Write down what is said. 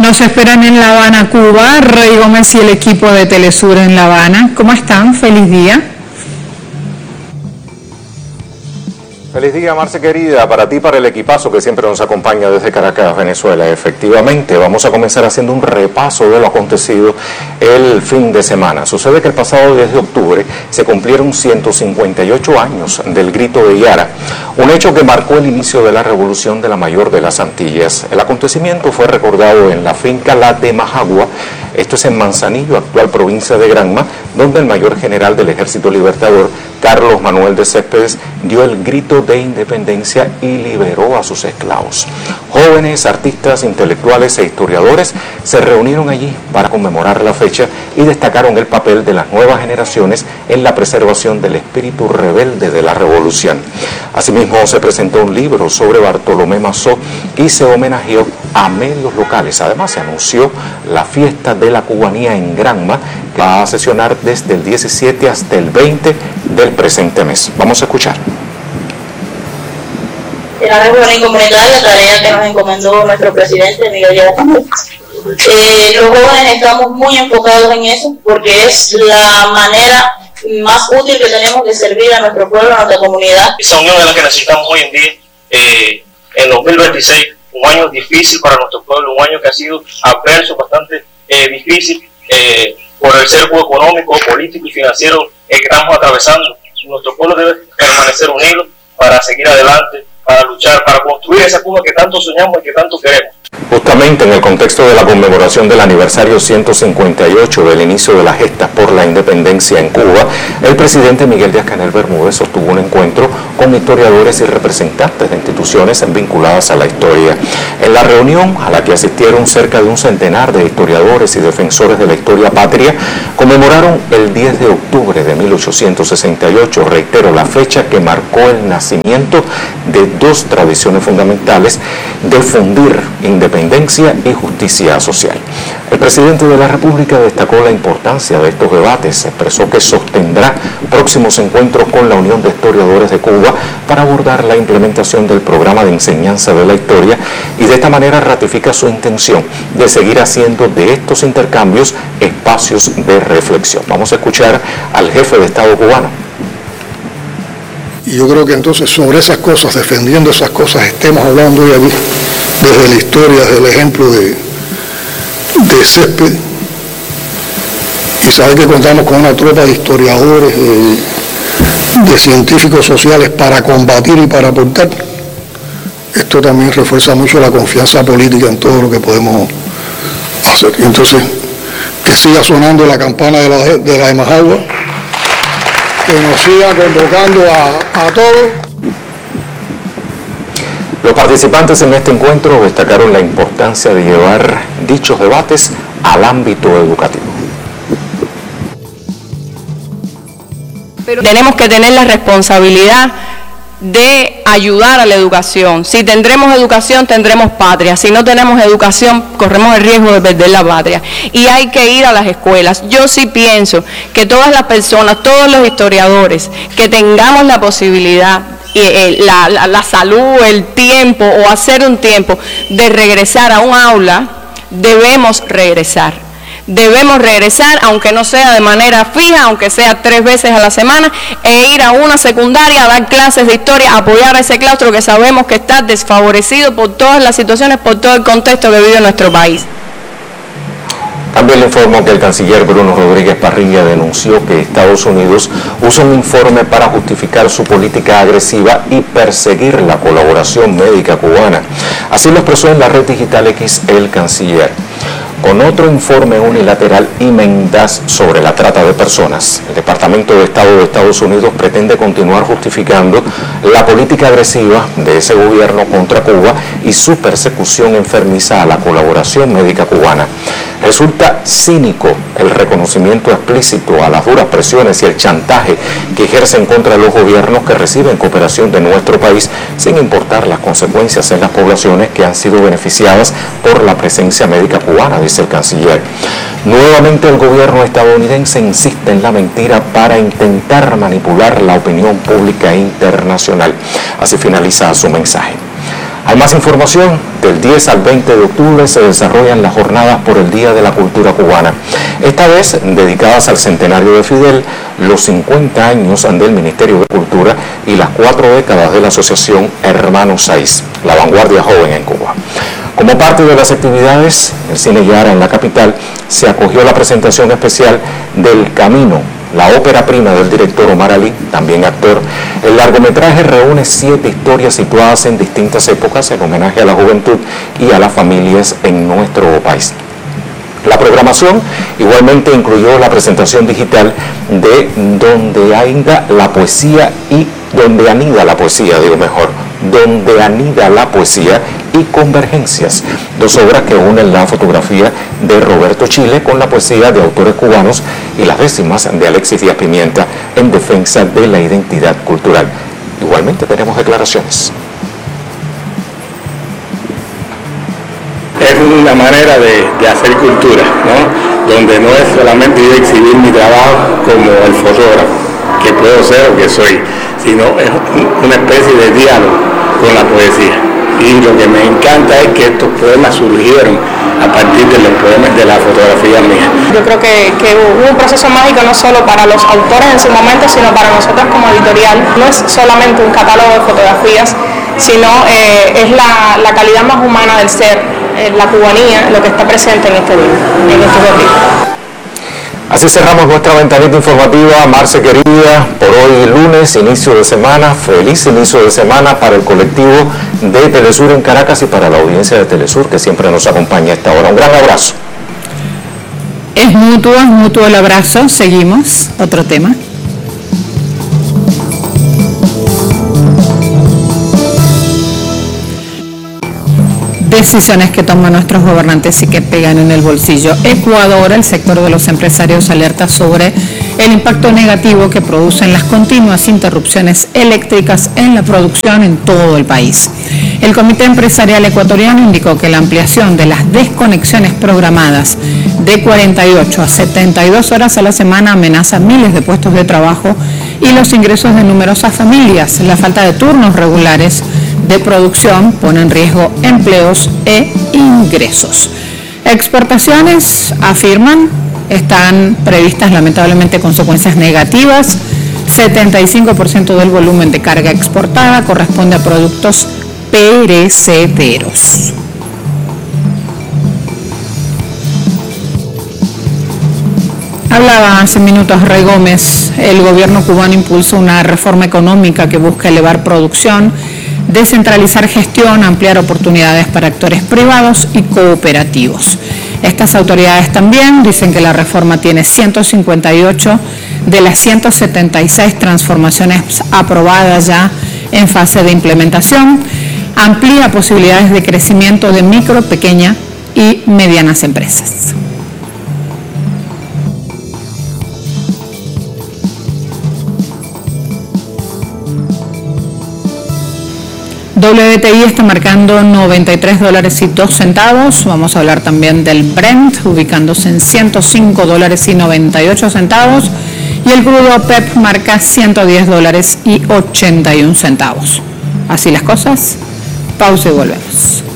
Nos esperan en La Habana, Cuba, Rey Gómez y el equipo de Telesur en La Habana. ¿Cómo están? Feliz día. Feliz día, Marce querida, para ti y para el equipazo que siempre nos acompaña desde Caracas, Venezuela. Efectivamente, vamos a comenzar haciendo un repaso de lo acontecido el fin de semana. Sucede que el pasado 10 de octubre se cumplieron 158 años del Grito de Yara, un hecho que marcó el inicio de la revolución de la mayor de las Antillas. El acontecimiento fue recordado en la finca La de Majagua, esto es en Manzanillo, actual provincia de Granma, donde el mayor general del Ejército Libertador, Carlos Manuel de Céspedes, dio el grito de independencia y liberó a sus esclavos. Jóvenes, artistas, intelectuales e historiadores se reunieron allí para conmemorar la fecha y destacaron el papel de las nuevas generaciones en la preservación del espíritu rebelde de la revolución. Asimismo, se presentó un libro sobre Bartolomé Mazó y se homenajeó a medios locales. Además, se anunció la fiesta de la cubanía en Granma, que va a sesionar desde el 17 hasta el 20 del presente mes. Vamos a escuchar. La reunión comunitaria, tarea que nos encomendó nuestro presidente Miguel Díaz Canel. Los jóvenes estamos muy enfocados en eso porque es la manera más útil que tenemos de servir a nuestro pueblo, a nuestra comunidad. Esa unión es la que necesitamos hoy en día, en 2026, un año difícil para nuestro pueblo, un año que ha sido adverso, bastante difícil por el cerco económico, político y financiero que estamos atravesando. Nuestro pueblo debe permanecer unido para seguir adelante, para luchar, para construir esa Cuba que tanto soñamos y que tanto queremos. Justamente en el contexto de la conmemoración del aniversario 158 del inicio de las gestas por la independencia en Cuba, el presidente Miguel Díaz Canel Bermúdez sostuvo un encuentro con historiadores y representantes de instituciones vinculadas a la historia. En la reunión, a la que asistieron cerca de un centenar de historiadores y defensores de la historia patria, conmemoraron el 10 de octubre de 1868, reitero, la fecha que marcó el nacimiento de dos tradiciones fundamentales de fundir independencia y justicia social. El presidente de la República destacó la importancia de estos debates, expresó que sostendrá próximos encuentros con la Unión de Historiadores de Cuba para abordar la implementación del programa de enseñanza de la historia y de esta manera ratifica su intención de seguir haciendo de estos intercambios espacios de reflexión. Vamos a escuchar al jefe de Estado cubano. Y yo creo que entonces sobre esas cosas, defendiendo esas cosas, estemos hablando hoy aquí desde la historia, desde el ejemplo de Céspedes, y saber que contamos con una tropa de historiadores, de científicos sociales para combatir y para aportar. Esto también refuerza mucho la confianza política en todo lo que podemos hacer. Y entonces, que siga sonando la campana de la de Majagua, que nos siga convocando a todos. Los participantes en este encuentro destacaron la importancia de llevar dichos debates al ámbito educativo. Pero tenemos que tener la responsabilidad de ayudar a la educación. Si tendremos educación, tendremos patria. Si no tenemos educación, corremos el riesgo de perder la patria. Y hay que ir a las escuelas. Yo sí pienso que todas las personas, todos los historiadores, que tengamos la posibilidad, la salud, el tiempo o hacer un tiempo de regresar a un aula, debemos regresar. Debemos regresar, aunque no sea de manera fija, aunque sea 3 veces a la semana, e ir a una secundaria a dar clases de historia, apoyar a ese claustro que sabemos que está desfavorecido por todas las situaciones, por todo el contexto que vive nuestro país. También le informó que el canciller Bruno Rodríguez Parrilla denunció que Estados Unidos usa un informe para justificar su política agresiva y perseguir la colaboración médica cubana. Así lo expresó en la red digital X el canciller. Con otro informe unilateral y mendaz sobre la trata de personas, el Departamento de Estado de Estados Unidos pretende continuar justificando la política agresiva de ese gobierno contra Cuba y su persecución enfermiza a la colaboración médica cubana. Resulta cínico el reconocimiento explícito a las duras presiones y el chantaje que ejercen contra los gobiernos que reciben cooperación de nuestro país, sin importar las consecuencias en las poblaciones que han sido beneficiadas por la presencia médica cubana, dice el canciller. Nuevamente el gobierno estadounidense insiste en la mentira para intentar manipular la opinión pública internacional. Así finaliza su mensaje. Hay más información. Del 10 al 20 de octubre se desarrollan las jornadas por el Día de la Cultura Cubana. Esta vez dedicadas al centenario de Fidel, los 50 años del Ministerio de Cultura y las 4 décadas de la Asociación Hermanos Saiz, la vanguardia joven en Cuba. Como parte de las actividades, el Cine Yara en la capital se acogió a la presentación especial del Camino, la ópera prima del director Omar Ali, también actor. El largometraje reúne 7 historias situadas en distintas épocas en homenaje a la juventud y a las familias en nuestro país. La programación igualmente incluyó la presentación digital de Donde anida la poesía Donde anida la poesía y Convergencias, 2 obras que unen la fotografía de Roberto Chile con la poesía de autores cubanos y las décimas de Alexis Díaz Pimienta en defensa de la identidad cultural. Igualmente tenemos declaraciones. Es una manera de hacer cultura, ¿no? Donde no es solamente ir a exhibir mi trabajo como el fotógrafo, que puedo ser o que soy, sino es una especie de diálogo con la poesía. Y lo que me encanta es que estos poemas surgieron a partir de los poemas de la fotografía mía. Yo creo que hubo un proceso mágico no solo para los autores en su momento, sino para nosotros como editorial. No es solamente un catálogo de fotografías, sino es la calidad más humana del ser, la cubanía, lo que está presente en este libro, en estos 2 libros. Así cerramos nuestra ventanita informativa, Marce querida, por hoy lunes, inicio de semana, feliz inicio de semana para el colectivo de Telesur en Caracas y para la audiencia de Telesur que siempre nos acompaña a esta hora. Un gran abrazo. Es mutuo el abrazo. Seguimos, otro tema. Decisiones que toman nuestros gobernantes y que pegan en el bolsillo. Ecuador, el sector de los empresarios alerta sobre el impacto negativo que producen las continuas interrupciones eléctricas en la producción en todo el país. El Comité Empresarial Ecuatoriano indicó que la ampliación de las desconexiones programadas de 48 a 72 horas a la semana amenaza miles de puestos de trabajo y los ingresos de numerosas familias. La falta de turnos regulares de producción pone en riesgo empleos e ingresos. Exportaciones, afirman, están previstas lamentablemente consecuencias negativas. 75% del volumen de carga exportada corresponde a productos perecederos. Hablaba hace minutos Rey Gómez. El gobierno cubano impulsa una reforma económica que busca elevar producción, descentralizar gestión, ampliar oportunidades para actores privados y cooperativos. Estas autoridades también dicen que la reforma tiene 158 de las 176 transformaciones aprobadas ya en fase de implementación, amplía posibilidades de crecimiento de micro, pequeña y medianas empresas. WTI está marcando $93.02. Vamos a hablar también del Brent, ubicándose en $105.98. Y el crudo OPEP marca $110.81. Así las cosas. Pausa y volvemos.